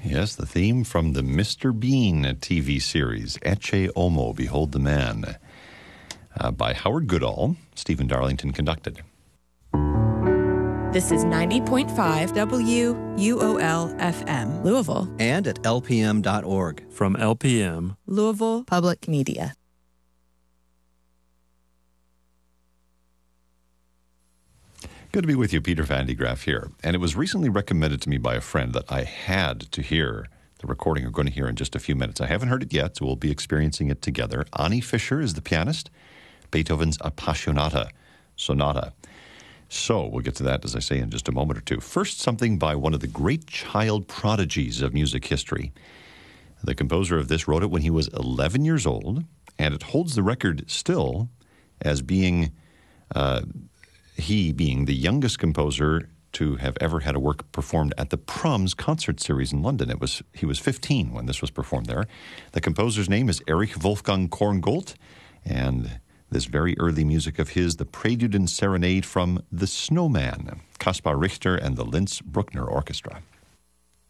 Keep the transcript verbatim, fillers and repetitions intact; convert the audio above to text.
Yes, the theme from the Mister Bean T V series, Ecce Homo, Behold the Man, uh, by Howard Goodall. Stephen Darlington conducted. This is ninety point five W U O L F M, Louisville. And at L P M dot org. From L P M, Louisville Public Media. Good to be with you, Peter Van de Graaff here. And it was recently recommended to me by a friend that I had to hear the recording we're going to hear in just a few minutes. I haven't heard it yet, so we'll be experiencing it together. Ani Fisher is the pianist, Beethoven's Appassionata Sonata. So we'll get to that, as I say, in just a moment or two. First, something by one of the great child prodigies of music history. The composer of this wrote it when he was eleven years old, and it holds the record still as being... Uh, he being the youngest composer to have ever had a work performed at the Proms concert series in London. It was he was fifteen when this was performed there. The composer's name is Erich Wolfgang Korngold, and this very early music of his, the Prelude and Serenade from The Snowman, Kaspar Richter and the Linz Bruckner Orchestra.